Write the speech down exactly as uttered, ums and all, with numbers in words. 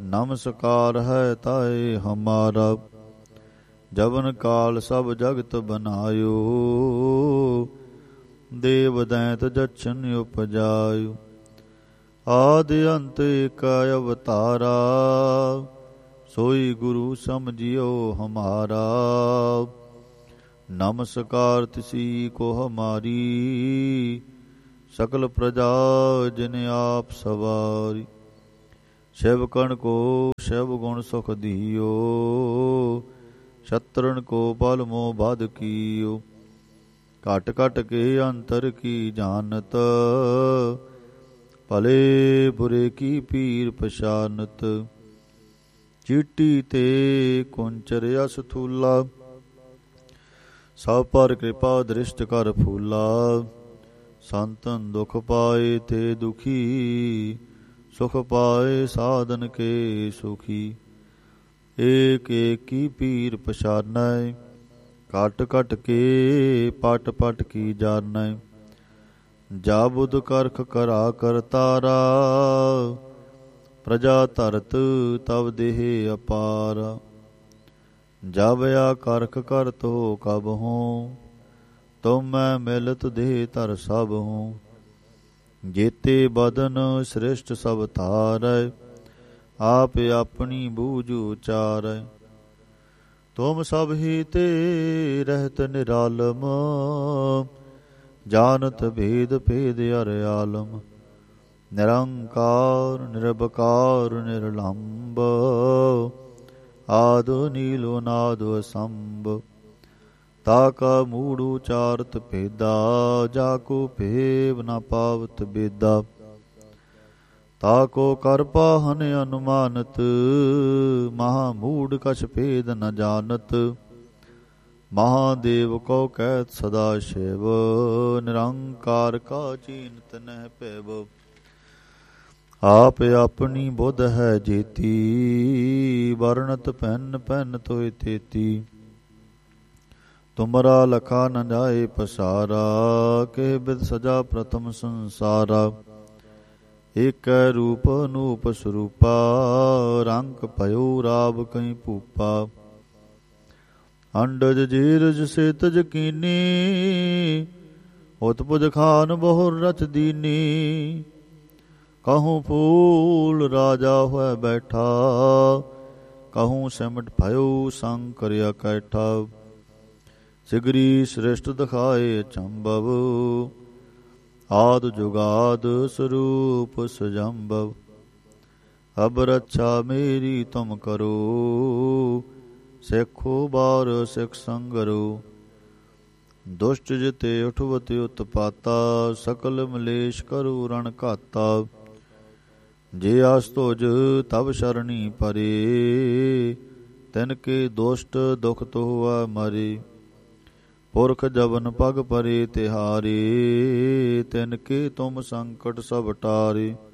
नमस्कार है ताए हमारा। जवन काल सब जगत बनायो, देव दैत जछन उपजायो। आदि अंत एक अवतारा, सोई गुरु समझियो हमारा। नमस्कार तिसी को हमारी, सकल प्रजा जिन आप सवारी। शिवकण को शिव गुण सुख दियो, शत्रन को बल मोह बाध कियो। घट घट के अंतर की जानत, भले बुरे की पीर पछानत। चीटी ते कुंचर यस थूला, सब पर कृपा दृष्ट कर फूला। संतन दुख पाए ते दुखी, सुख पाए साधन के सुखी। एक एक की पीर पछानै, कट कट के पट पट की जानै। जा बुध करख करा कर तारा, प्रजा धरत तब देह अपारा। जब या करख करत हो कब हूँ, तुम मैं मिलत देह धर सब हूँ। जेते बदन श्रेष्ठ सब थारै, आप अपनी बूझ उचारै। तुम सब ही ते रहत निरालम, जानत भेद भेद अर आलम। निरंकार निरबकार निर्लंब, आदो नीलो नादो असंभ। ताका मूढ़ उचारत भेदा, जाको भेव न पावत बेदा। ताको कर पाहन अनुमानत, महामूढ़ कछ भेद न जानत। महादेव को कहत सदा शिव, निरंकार का चीनत नह पैब। आप अपनी बुध है जेती, वर्णत पैन पैन तोय तेती। तुमरा लखा न जाए पसारा, के बिद सजा प्रथम संसारा। एक रूप अनूप स्वरूपा, रंग भयो राव कहीं भूपा। अंडज जीरज से तज कीनी, उत्पुज खान बहुर रच दीनी। कहूँ फूल राजा हुआ बैठा, कहूँ सिमट भयो शंकर कैठा। सिगरी श्रेष्ठ दिखाए चंबव, आद जुगाद स्वरूप सजम्बव। अब रक्षा मेरी तुम करो, सिखो बार सिख संगरो। दुष्ट जिते उठवत उत्पाता, सकल मलेश करो रण घाता। जे आस्तुज तब शरणी परे, तिनके दुष्ट दुख तो हुआ मरे। पुरख जबन पग परे तिहारे, तिनके तुम संकट सब टारे।